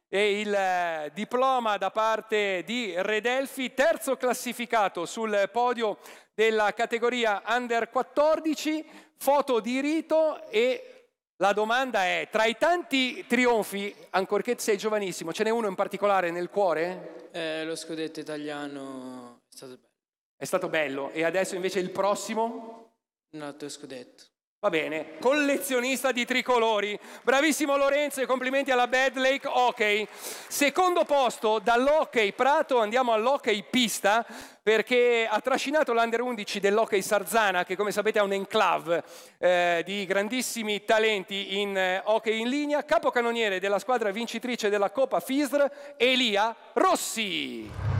e il diploma da parte di Redelfi, terzo classificato sul podio della categoria Under 14, foto di rito. E la domanda è, tra i tanti trionfi, ancorché sei giovanissimo, ce n'è uno in particolare nel cuore? Lo scudetto italiano è stato bello. È stato bello. E adesso invece il prossimo? Un altro scudetto. Va bene, collezionista di tricolori. Bravissimo Lorenzo e complimenti alla Bad Lake Hockey. Secondo posto dall'hockey prato andiamo all'hockey pista, perché ha trascinato l'Under 11 dell'hockey Sarzana, che come sapete è un enclave di grandissimi talenti in hockey in linea. Capocannoniere della squadra vincitrice della Coppa FISR, Elia Rossi.